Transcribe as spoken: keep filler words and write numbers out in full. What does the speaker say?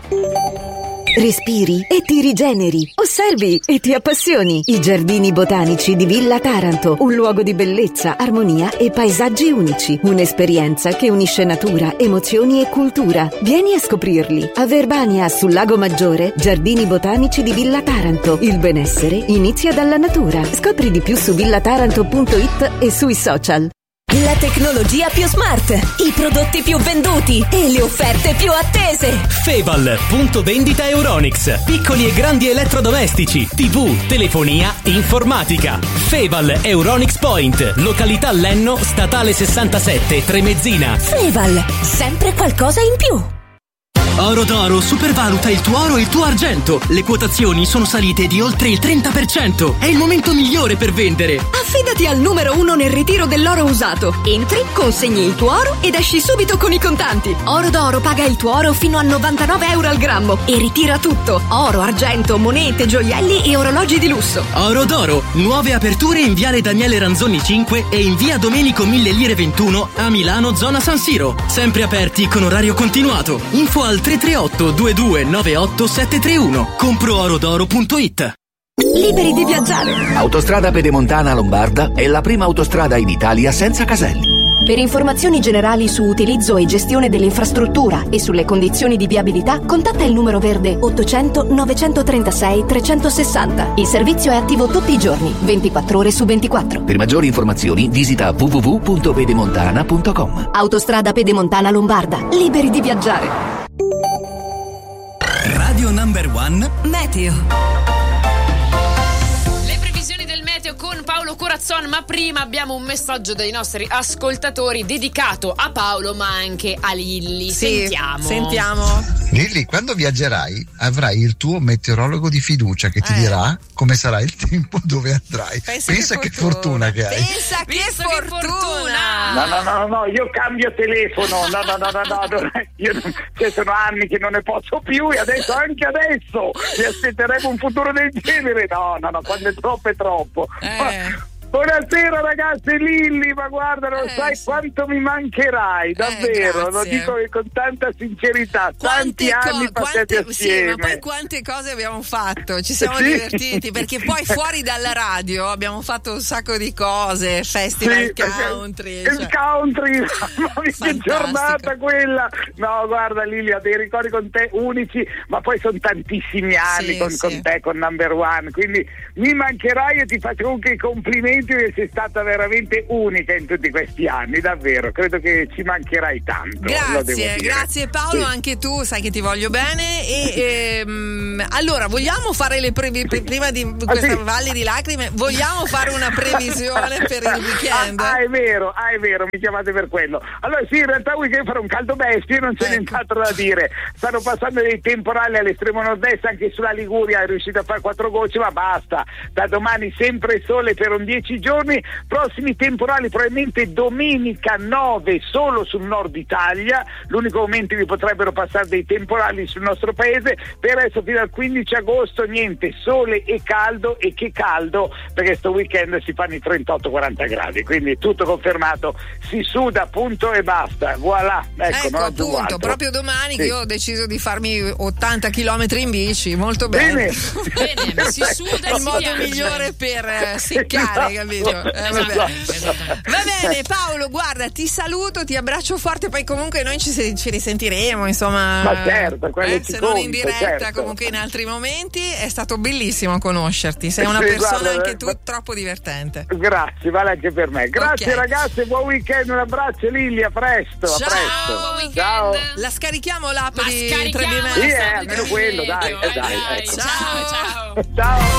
Respiri e ti rigeneri, osservi e ti appassioni. I giardini botanici di Villa Taranto, un luogo di bellezza, armonia e paesaggi unici. Un'esperienza che unisce natura, emozioni e cultura. Vieni a scoprirli. A Verbania, sul Lago Maggiore, Giardini botanici di Villa Taranto. Il benessere inizia dalla natura. Scopri di più su villataranto punto it e sui social. La tecnologia più smart, i prodotti più venduti e le offerte più attese. Feval, punto vendita Euronics. Piccoli e grandi elettrodomestici, tivù, telefonia, informatica. Feval Euronics Point, località Lenno, statale sessantasette, Tremezzina. Feval, sempre qualcosa in più. Oro d'Oro supervaluta il tuo oro e il tuo argento. Le quotazioni sono salite di oltre il trenta per cento. È il momento migliore per vendere. Affidati al numero uno nel ritiro dell'oro usato. Entri, consegni il tuo oro ed esci subito con i contanti. Oro d'Oro paga il tuo oro fino a novantanove euro al grammo e ritira tutto: oro, argento, monete, gioielli e orologi di lusso. Oro d'Oro, nuove aperture in viale Daniele Ranzoni cinque e in via Domenico Mille Lire ventuno a Milano, zona San Siro. Sempre aperti con orario continuato. Info al tre tre otto due due nove otto sette tre uno. compro oro d'oro punto it. Liberi di viaggiare. Autostrada Pedemontana Lombarda è la prima autostrada in Italia senza caselli. Per informazioni generali su utilizzo e gestione dell'infrastruttura e sulle condizioni di viabilità, contatta il numero verde ottocento novecentotrentasei trecentosessanta. Il servizio è attivo tutti i giorni, ventiquattro ore su ventiquattro. Per maggiori informazioni visita w w w punto pedemontana punto com. Autostrada Pedemontana Lombarda. Liberi di viaggiare. Radio Number One Meteo. Con Paolo Corazzon, ma prima abbiamo un messaggio dai nostri ascoltatori dedicato a Paolo ma anche a Lilli. Sì, sentiamo sentiamo Lilli, quando viaggerai avrai il tuo meteorologo di fiducia che ti eh. dirà come sarà il tempo, dove andrai. Pensa, Pensa che, fortuna. che hai. Pensa che Visto fortuna. che fortuna. No, no, no, no, io cambio telefono. No, no, no, no, no, no. Io cioè, sono anni che non ne posso più e adesso, anche adesso, mi aspetterebbe un futuro del genere. No, no, no, quando è troppo è troppo. Eh. Buonasera ragazzi, Lilli, ma guarda, non eh, sai sì. quanto mi mancherai, davvero, eh, lo dico con tanta sincerità, quante tanti anni co- passati quante, assieme. sì, ma poi quante cose abbiamo fatto, ci siamo Sì. divertiti, perché poi fuori dalla radio abbiamo fatto un sacco di cose, festival Sì, country, il cioè. country, mamma mia, che Fantastico. giornata quella. No, guarda Lilli, ho dei ricordi con te unici, ma poi sono tantissimi anni Sì, con, sì. con te, con Number One, quindi mi mancherai e ti faccio comunque i complimenti perché sei stata veramente unica in tutti questi anni, davvero, credo che ci mancherai tanto. lo devo Grazie, dire. grazie Paolo, Sì. anche tu sai che ti voglio bene. E ehm, allora vogliamo fare le previ- prima di questa sì. valle di lacrime, vogliamo fare una previsione per il weekend? Ah, ah, è vero, ah, è vero, mi chiamate per quello. Allora sì, in realtà weekend farà un caldo bestia, non c'è Ecco. nient'altro da dire. Stanno passando dei temporali all'estremo nord-est, anche sulla Liguria è riuscito a fare quattro gocce, ma basta. Da domani sempre sole per un dieci giorni. Prossimi temporali probabilmente domenica nove solo sul nord Italia, l'unico momento in cui potrebbero passare dei temporali sul nostro paese. Per adesso fino al quindici agosto niente, sole e caldo, e che caldo, perché sto weekend si fanno i trentotto quaranta gradi, quindi tutto confermato, si suda, punto e basta, voilà. Ecco, Ecco, non aggiungo appunto, altro. proprio domani Sì. che io ho deciso di farmi ottanta chilometri in bici, molto bene. Bene. Bene, si suda È e il si modo viaggia. migliore per eh, seccare, capito? Eh, vabbè. Esatto, esatto. Va bene Paolo, guarda, ti saluto, ti abbraccio forte, poi comunque noi ci, ci risentiremo, insomma. Ma certo, quello eh, ci se non in conta, diretta, certo. comunque in altri momenti. È stato bellissimo conoscerti, sei una Sì, persona guarda, anche eh, tu troppo divertente. Grazie, vale anche per me. Grazie Ok. ragazzi, buon weekend, un abbraccio Lilli, a presto, Ciao, a presto. buon weekend. Ciao. La scarichiamo l'app Ma di scarichiamola, Trebi Sì, eh, sempre almeno di quello, dai, radio, eh, dai, dai, ecco. ciao, ciao. Ciao.